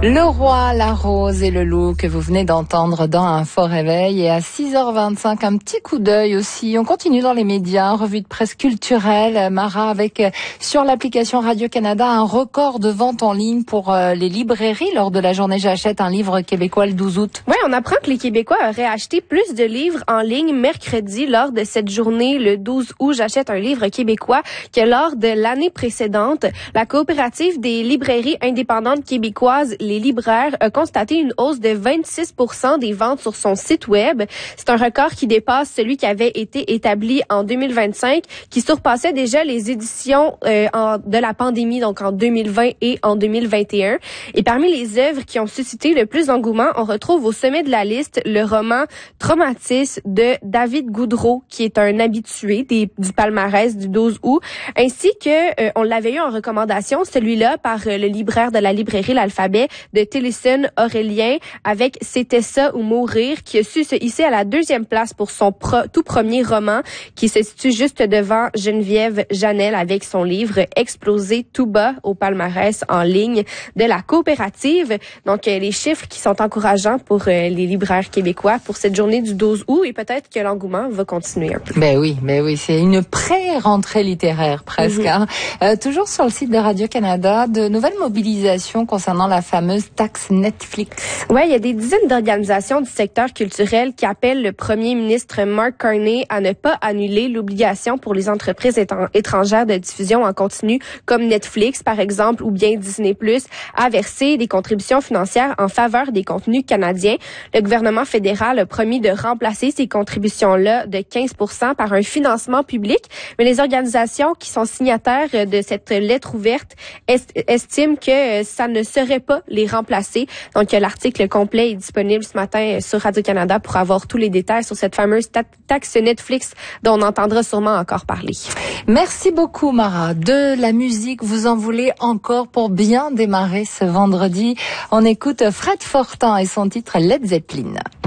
Le roi, la rose et le loup que vous venez d'entendre dans Un fort réveil. Et à 6h25, un petit coup d'œil aussi. On continue dans les médias, revue de presse culturelle. Mara, avec sur l'application Radio-Canada, un record de vente en ligne pour les librairies lors de la journée J'achète un livre québécois le 12 août. Oui, on apprend que les Québécois auraient acheté plus de livres en ligne mercredi lors de cette journée, le 12 août, J'achète un livre québécois, que lors de l'année précédente. La coopérative des librairies indépendantes québécoises, les libraires, a constaté une hausse de 26% des ventes sur son site web. C'est un record qui dépasse celui qui avait été établi en 2025, qui surpassait déjà les éditions de la pandémie, donc en 2020 et en 2021. Et parmi les œuvres qui ont suscité le plus d'engouement, on retrouve au sommet de la liste le roman Traumatis de David Goudreau, qui est un habitué du palmarès du 12 août, ainsi que, on l'avait eu en recommandation, celui-là par le libraire de la librairie L'Alphabet de Téléson Aurélien, avec C'était ça ou mourir, qui a su se hisser à la deuxième place pour son tout premier roman, qui se situe juste devant Geneviève Janel avec son livre Explosé tout bas au palmarès en ligne de la coopérative. Donc, les chiffres qui sont encourageants pour les libraires québécois pour cette journée du 12 août, et peut-être que l'engouement va continuer un peu. Ben oui, c'est une pré-rentrée littéraire presque. Toujours sur le site de Radio-Canada, de nouvelles mobilisations concernant la fameuse taxe Netflix. Ouais, il y a des dizaines d'organisations du secteur culturel qui appellent le premier ministre Mark Carney à ne pas annuler l'obligation pour les entreprises étrangères de diffusion en continu comme Netflix, par exemple, ou bien Disney+, à verser des contributions financières en faveur des contenus canadiens. Le gouvernement fédéral a promis de remplacer ces contributions-là de 15% par un financement public, mais les organisations qui sont signataires de cette lettre ouverte estiment que ça ne serait pas les remplacer. Donc, l'article complet est disponible ce matin sur Radio-Canada pour avoir tous les détails sur cette fameuse taxe Netflix dont on entendra sûrement encore parler. Merci beaucoup, Mara. De la musique, vous en voulez encore pour bien démarrer ce vendredi. On écoute Fred Fortin et son titre Led Zeppelin.